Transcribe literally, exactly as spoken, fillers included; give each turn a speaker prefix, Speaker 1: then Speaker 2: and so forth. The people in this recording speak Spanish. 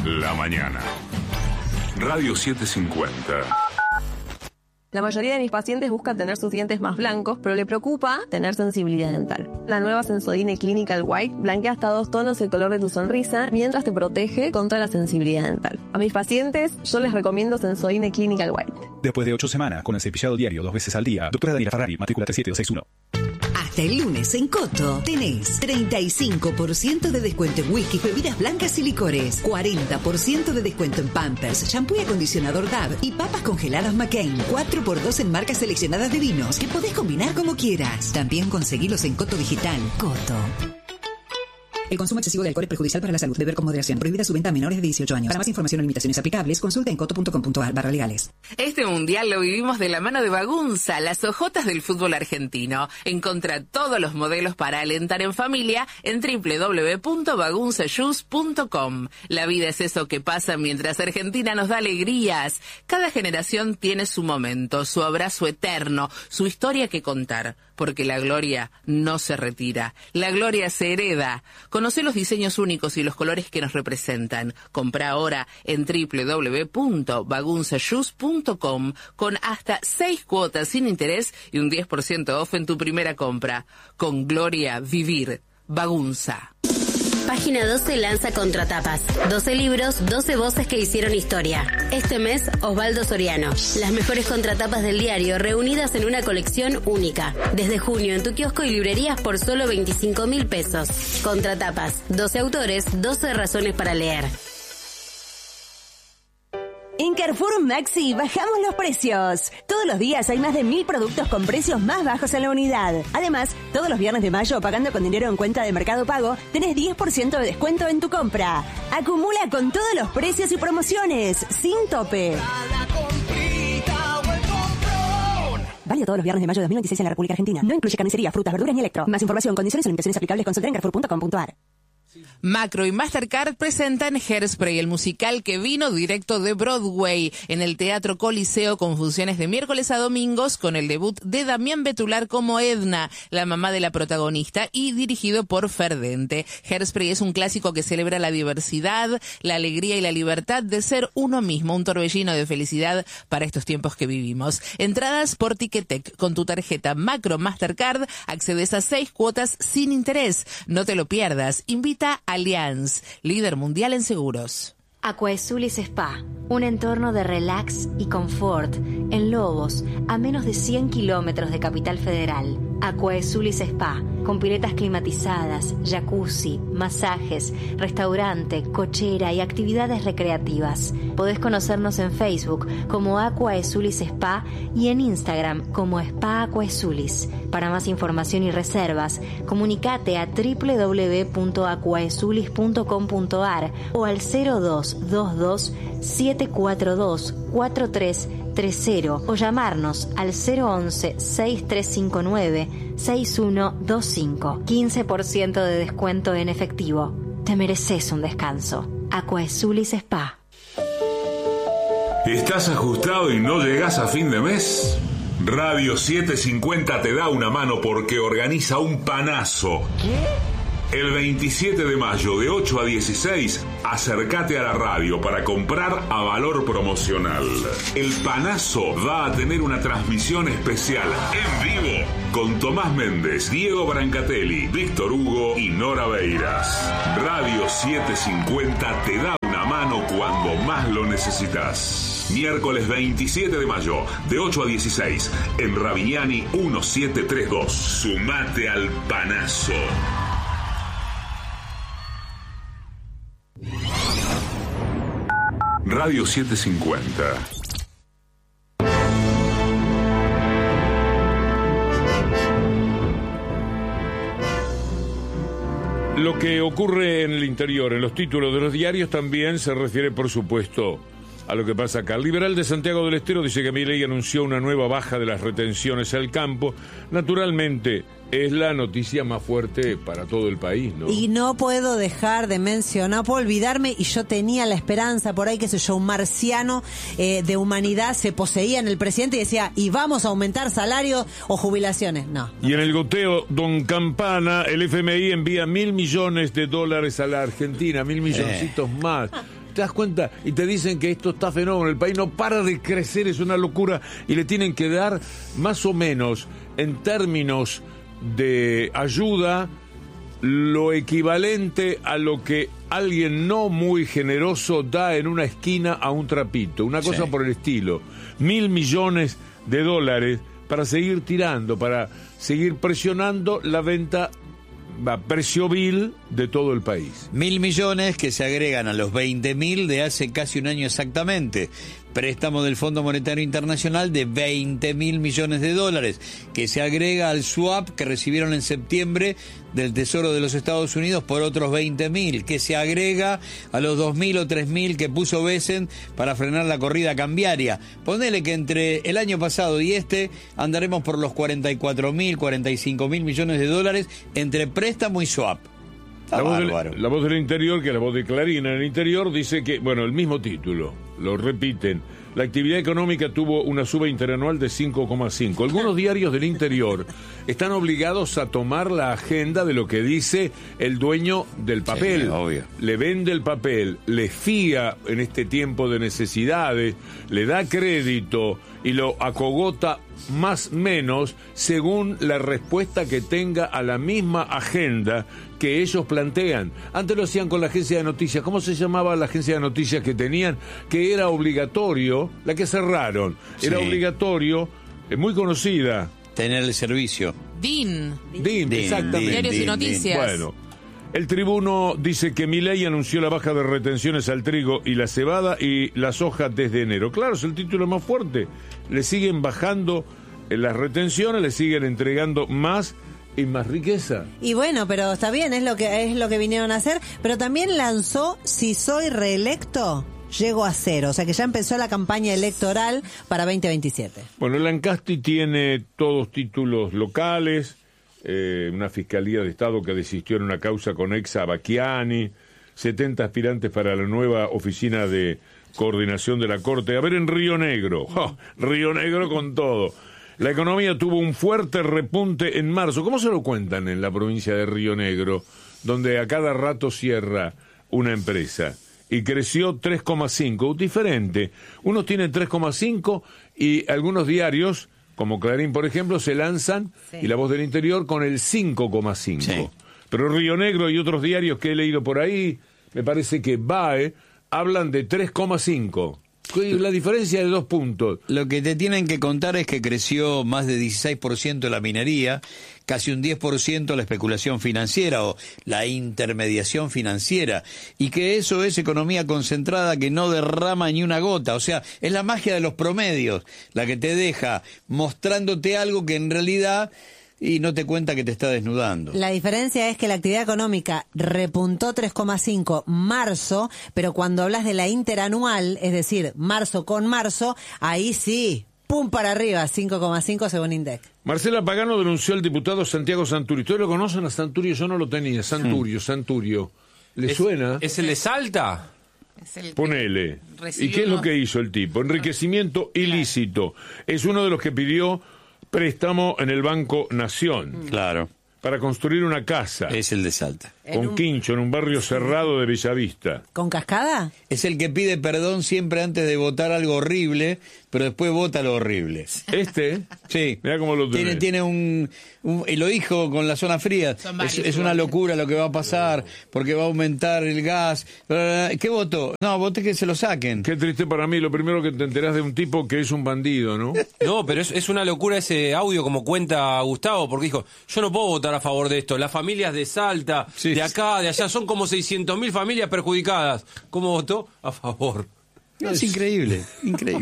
Speaker 1: La mañana. Radio setecientos cincuenta.
Speaker 2: La mayoría de mis pacientes buscan tener sus dientes más blancos, pero le preocupa tener sensibilidad dental. La nueva Sensodyne Clinical White blanquea hasta dos tonos el color de tu sonrisa, mientras te protege contra la sensibilidad dental. A mis pacientes, yo les recomiendo Sensodyne Clinical White.
Speaker 3: Después de ocho semanas, con el cepillado diario dos veces al día, doctora Daniela Ferrari, matrícula tres siete dos seis uno.
Speaker 4: Hasta el lunes en Coto tenés treinta y cinco por ciento de descuento en whisky, bebidas blancas y licores, cuarenta por ciento de descuento en Pampers, shampoo y acondicionador Dove y papas congeladas McCain, cuatro por dos en marcas seleccionadas de vinos que podés combinar como quieras. También conseguilos en Coto Digital. Coto. El consumo excesivo de alcohol es perjudicial para la salud. Beber con moderación. Prohibida su venta a menores de dieciocho años. Para más información o limitaciones aplicables, consulta en coto punto com punto a r barra legales.
Speaker 5: Este mundial lo vivimos de la mano de Bagunza, las ojotas del fútbol argentino. Encontrá todos los modelos para alentar en familia en doble u doble u doble u punto bagunza shoes punto com. La vida es eso que pasa mientras Argentina nos da alegrías. Cada generación tiene su momento, su abrazo eterno, su historia que contar. Porque la gloria no se retira. La gloria se hereda. Conoce los diseños únicos y los colores que nos representan. Comprá ahora en doble u doble u doble u punto bagunza shoes punto com con hasta seis cuotas sin interés y un diez por ciento off en tu primera compra. Con gloria, vivir. Bagunza.
Speaker 6: Página doce lanza Contratapas. doce libros, doce voces que hicieron historia. Este mes, Osvaldo Soriano. Las mejores contratapas del diario reunidas en una colección única. Desde junio en tu kiosco y librerías por solo veinticinco mil pesos. Contratapas. doce autores, doce razones para leer.
Speaker 7: En Carrefour Maxi bajamos los precios. Todos los días hay más de mil productos con precios más bajos en la unidad. Además, todos los viernes de mayo, pagando con dinero en cuenta de Mercado Pago, tenés diez por ciento de descuento en tu compra. Acumula con todos los precios y promociones, sin tope. Válido todos los viernes de mayo de dos mil veintiséis en la República Argentina. No incluye carnicería, frutas, verduras ni electro. Más información, condiciones y limitaciones aplicables, consulta en carrefour punto com punto a r.
Speaker 5: Macro y Mastercard presentan Hairspray, el musical que vino directo de Broadway en el Teatro Coliseo con funciones de miércoles a domingos con el debut de Damián Betular como Edna, la mamá de la protagonista, y dirigido por Ferdente. Hairspray es un clásico que celebra la diversidad, la alegría y la libertad de ser uno mismo, un torbellino de felicidad para estos tiempos que vivimos. Entradas por Ticketek. Con tu tarjeta Macro Mastercard accedes a seis cuotas sin interés. No te lo pierdas. Invita a Allianz, líder mundial en seguros.
Speaker 8: Aquaesulis Spa, un entorno de relax y confort en Lobos, a menos de cien kilómetros de Capital Federal. Aquaesulis Spa, con piletas climatizadas, jacuzzi, masajes, restaurante, cochera y actividades recreativas. Podés conocernos en Facebook como Aquaesulis Spa y en Instagram como Spa Aquaesulis. Para más información y reservas, comunicate a doble u doble u doble u punto aquaesulis punto com punto a r o al cero dos dos dos siete cuatro dos cuatro tres tres cero o llamarnos al cero once seis tres cinco nueve seis uno dos cinco. quince por ciento de descuento en efectivo. Te mereces un descanso. Aquaesulis Spa.
Speaker 1: ¿Estás ajustado y no llegás a fin de mes? Radio setecientos cincuenta te da una mano porque organiza un panazo. ¿Qué? El veintisiete de mayo de ocho a dieciséis, acércate a la radio para comprar a valor promocional. El panazo va a tener una transmisión especial en vivo con Tomás Méndez, Diego Brancatelli, Víctor Hugo y Nora Beiras. Radio setecientos cincuenta te da una mano cuando más lo necesitas. Miércoles veintisiete de mayo, de ocho a dieciséis, en Ravignani diecisiete treinta y dos. Sumate al panazo. Radio setecientos cincuenta.
Speaker 9: Lo que ocurre en el interior, en los títulos de los diarios, también se refiere, por supuesto, a lo que pasa acá. El liberal de Santiago del Estero dice que Milei anunció una nueva baja de las retenciones al campo. Naturalmente, es la noticia más fuerte para todo el país, ¿no?
Speaker 10: Y no puedo dejar de mencionar, no puedo olvidarme, y yo tenía la esperanza por ahí, qué sé yo, un marciano eh, de humanidad se poseía en el presidente y decía, y vamos a aumentar salarios o jubilaciones. No.
Speaker 9: Y en el goteo, don Campana, el F M I envía mil millones de dólares a la Argentina, mil milloncitos eh. más. ¿te das cuenta? Y te dicen que esto está fenómeno, el país no para de crecer, es una locura, y le tienen que dar más o menos, en términos de ayuda, lo equivalente a lo que alguien no muy generoso da en una esquina a un trapito, una cosa sí. por el estilo. Mil millones de dólares para seguir tirando, para seguir presionando la venta a precio vil de todo el país.
Speaker 11: Mil millones que se agregan a los veinte mil de hace casi un año exactamente. Préstamo del Fondo Monetario Internacional de veinte mil millones de dólares, que se agrega al swap que recibieron en septiembre del Tesoro de los Estados Unidos por otros veinte mil, que se agrega a los dos mil o tres mil que puso Besen para frenar la corrida cambiaria. Ponele que entre el año pasado y este andaremos por los cuarenta y cuatro mil, cuarenta y cinco mil millones de dólares entre préstamo y swap.
Speaker 9: La voz, del, la voz del interior, que es la voz de Clarín en el interior, dice que, bueno, el mismo título, lo repiten, la actividad económica tuvo una suba interanual de cinco coma cinco. Algunos diarios del interior están obligados a tomar la agenda de lo que dice el dueño del papel.
Speaker 11: Sí, obvio.
Speaker 9: Le vende el papel, le fía en este tiempo de necesidades, le da crédito y lo acogota más o menos según la respuesta que tenga a la misma agenda que ellos plantean. Antes lo hacían con la agencia de noticias. ¿Cómo se llamaba la agencia de noticias que tenían? Que era obligatorio, la que cerraron, sí. era obligatorio, es muy conocida.
Speaker 11: Tener el servicio.
Speaker 5: D I N.
Speaker 9: D I N, exactamente.
Speaker 5: Diarios y noticias.
Speaker 9: Bueno, el Tribuno dice que Milei anunció la baja de retenciones al trigo y la cebada y la soja desde enero. Claro, es el título más fuerte. Le siguen bajando las retenciones, le siguen entregando más y más riqueza.
Speaker 10: Y bueno, pero está bien, es lo que es lo que vinieron a hacer, pero también lanzó si soy reelecto, llego a cero, o sea que ya empezó la campaña electoral para veinte veintisiete.
Speaker 9: Bueno, el Ancasti tiene todos títulos locales, eh, una fiscalía de Estado que desistió en una causa con Exa Bacchiani, setenta aspirantes para la nueva oficina de coordinación de la Corte. A ver, en Río Negro, oh, Río Negro con todo. La economía tuvo un fuerte repunte en marzo. ¿Cómo se lo cuentan en la provincia de Río Negro, donde a cada rato cierra una empresa? Y creció tres coma cinco, diferente. Unos tienen tres coma cinco y algunos diarios, como Clarín, por ejemplo, se lanzan, sí. y La Voz del Interior, con el cinco coma cinco. Sí. Pero Río Negro y otros diarios que he leído por ahí, me parece que B A E, hablan de tres coma cinco. La diferencia de dos puntos.
Speaker 11: Lo que te tienen que contar es que creció más de dieciséis por ciento la minería, casi un diez por ciento la especulación financiera o la intermediación financiera, y que eso es economía concentrada que no derrama ni una gota. O sea, es la magia de los promedios la que te deja mostrándote algo que en realidad... y no te cuenta que te está desnudando.
Speaker 10: La diferencia es que la actividad económica repuntó tres coma cinco marzo, pero cuando hablas de la interanual, es decir, marzo con marzo, ahí sí, pum para arriba, cinco coma cinco según INDEC.
Speaker 9: Marcela Pagano denunció al diputado Santiago Santurio. ¿Ustedes lo conocen a Santurio? Yo no lo tenía. Santurio, hmm. Santurio. ¿Le
Speaker 12: ¿Es,
Speaker 9: suena?
Speaker 12: ¿Es el de Salta?
Speaker 5: Es el
Speaker 9: Ponele. ¿Y qué es lo que hizo el tipo? Enriquecimiento ilícito. Es uno de los que pidió préstamo en el Banco Nación.
Speaker 11: Claro.
Speaker 9: Para construir una casa.
Speaker 11: Es el de Salta.
Speaker 9: Con un... quincho, en un barrio cerrado de Bellavista.
Speaker 10: ¿Con cascada?
Speaker 11: Es el que pide perdón siempre antes de votar algo horrible, pero después vota lo horrible.
Speaker 9: ¿Este?
Speaker 11: Sí.
Speaker 9: Mira cómo lo
Speaker 11: tiene. Tiene un, un... Y lo dijo con la zona fría. Es, es una locura lo que va a pasar, porque va a aumentar el gas. ¿Qué votó? No, voté que se lo saquen.
Speaker 9: Qué triste para mí. Lo primero que te enterás de un tipo que es un bandido, ¿no?
Speaker 12: No, pero es, es una locura ese audio, como cuenta Gustavo, porque dijo, yo no puedo votar a favor de esto. Las familias de Salta... Sí. De acá, de allá, son como seiscientas mil familias perjudicadas. ¿Cómo votó? A favor.
Speaker 11: No, es increíble, increíble.